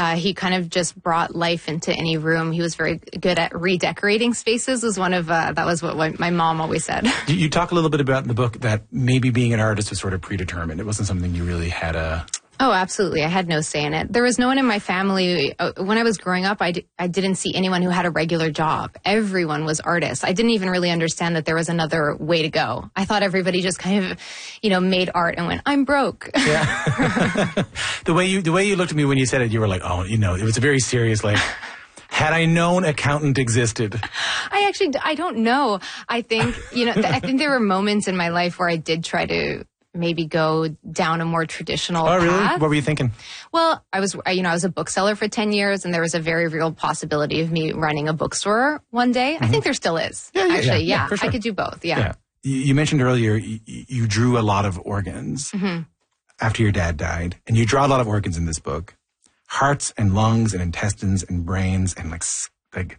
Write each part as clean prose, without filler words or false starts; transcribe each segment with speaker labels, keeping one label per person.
Speaker 1: he kind of just brought life into any room. He was very good at redecorating spaces. Was one of that was what my mom always said.
Speaker 2: You talk a little bit about in the book that maybe being an artist was sort of predetermined. It wasn't something you really had a...
Speaker 1: Oh, absolutely. I had no say in it. There was no one in my family. When I was growing up, I didn't see anyone who had a regular job. Everyone was artists. I didn't even really understand that there was another way to go. I thought everybody just kind of, made art and went, I'm broke.
Speaker 2: Yeah. The way you looked at me when you said it, you were like, oh, it was a very serious, like, had I known accountant existed.
Speaker 1: I don't know. I think, I think there were moments in my life where I did try to maybe go down a more traditional path.
Speaker 2: Oh, really? What were you thinking?
Speaker 1: Well, I was a bookseller for 10 years, and there was a very real possibility of me running a bookstore one day. Mm-hmm. I think there still is. Yeah, for sure. I could do both, yeah.
Speaker 2: You mentioned earlier you drew a lot of organs after your dad died, and you draw a lot of organs in this book. Hearts and lungs and intestines and brains and like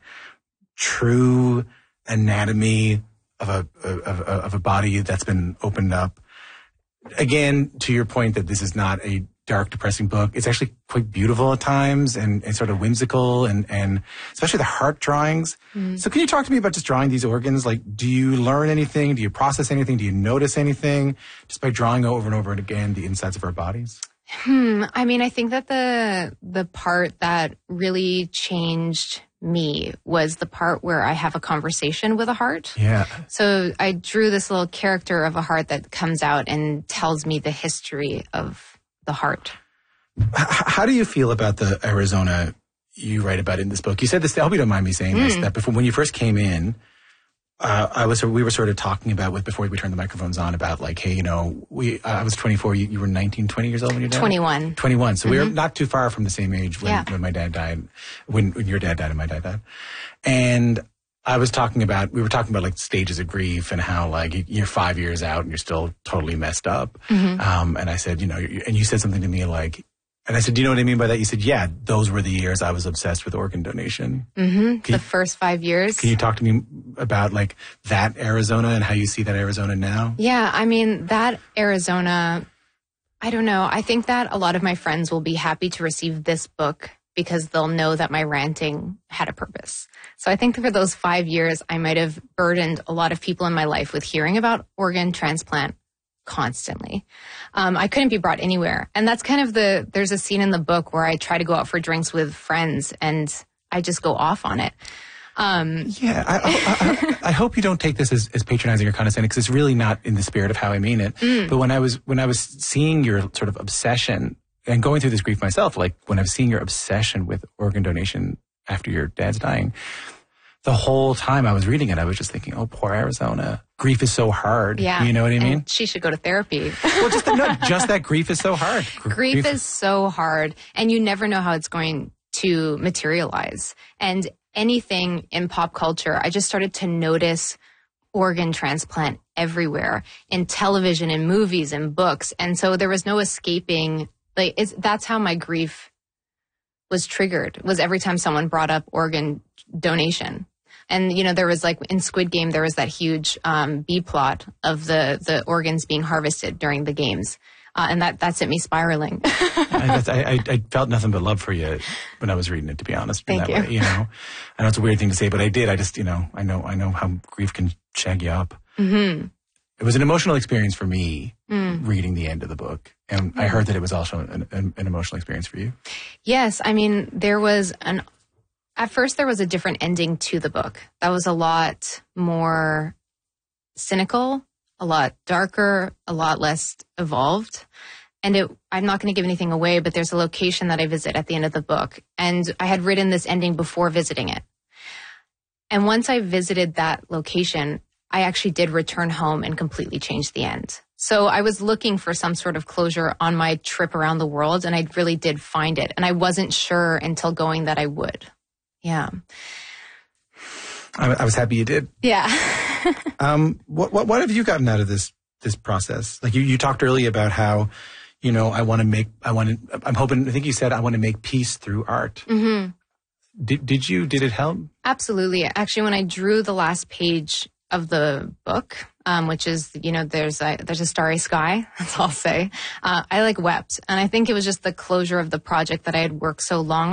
Speaker 2: true anatomy of a body that's been opened up. Again, to your point that this is not a dark, depressing book, it's actually quite beautiful at times and sort of whimsical and especially the heart drawings. Mm. So can you talk to me about just drawing these organs? Like, do you learn anything? Do you process anything? Do you notice anything just by drawing over and over again the insides of our bodies?
Speaker 1: I mean, I think that the part that really changed me was the part where I have a conversation with a heart.
Speaker 2: Yeah.
Speaker 1: So I drew this little character of a heart that comes out and tells me the history of the heart.
Speaker 2: How do you feel about the Arizona you write about in this book? You said this, I hope you don't mind me saying this, that before, when you first came in, we were sort of talking about before we turned the microphones on about like, hey, I was 24, you were 19, 20 years old when your dad
Speaker 1: 21.
Speaker 2: 21. So we were not too far from the same age when my dad died, when your dad died and my dad died. And we were talking about like stages of grief and how like you're 5 years out and you're still totally messed up. Mm-hmm. And I said, and you said something to me like, and I said, do you know what I mean by that? You said, yeah, those were the years I was obsessed with organ donation.
Speaker 1: Mm-hmm. The first 5 years.
Speaker 2: Can you talk to me about like that Arizona and how you see that Arizona now?
Speaker 1: Yeah, I mean, that Arizona, I don't know. I think that a lot of my friends will be happy to receive this book because they'll know that my ranting had a purpose. So I think for those 5 years, I might have burdened a lot of people in my life with hearing about organ transplant constantly. I couldn't be brought anywhere. And that's kind of there's a scene in the book where I try to go out for drinks with friends and I just go off on it.
Speaker 2: I hope you don't take this as patronizing or condescending because it's really not in the spirit of how I mean it. But when I was seeing your sort of obsession and going through this grief myself, like when I was seeing your obsession with organ donation after your dad's dying, the whole time I was reading it, I was just thinking, oh, poor Arizona. Grief is so hard.
Speaker 1: Yeah.
Speaker 2: You know what I mean?
Speaker 1: And she should go to therapy.
Speaker 2: Well, just that grief is so hard.
Speaker 1: Grief is so hard. And you never know how it's going to materialize. And anything in pop culture, I just started to notice organ transplant everywhere in television, in movies, in books. And so there was no escaping. That's how my grief was triggered, was every time someone brought up organ donation. And, there was like in Squid Game, there was that huge B plot of the organs being harvested during the games. And that sent me spiraling.
Speaker 2: I felt nothing but love for you when I was reading it, to be honest.
Speaker 1: Thank you.
Speaker 2: Way, I know it's a weird thing to say, but I did. I just, I know how grief can shag you up. Mm-hmm. It was an emotional experience for me reading the end of the book. And I heard that it was also an emotional experience for you.
Speaker 1: Yes. I mean, at first there was a different ending to the book. That was a lot more cynical, a lot darker, a lot less evolved. And I'm not going to give anything away, but there's a location that I visit at the end of the book. And I had written this ending before visiting it. And once I visited that location, I actually did return home and completely change the end. So I was looking for some sort of closure on my trip around the world, and I really did find it. And I wasn't sure until going that I would. Yeah.
Speaker 2: I was happy you did.
Speaker 1: Yeah.
Speaker 2: What have you gotten out of this process? Like you talked earlier about how, I think you said I want to make peace through art. Mm-hmm. Did it help?
Speaker 1: Absolutely. Actually, when I drew the last page of the book, which is, there's a starry sky, that's all I'll say. I wept. And I think it was just the closure of the project that I had worked so long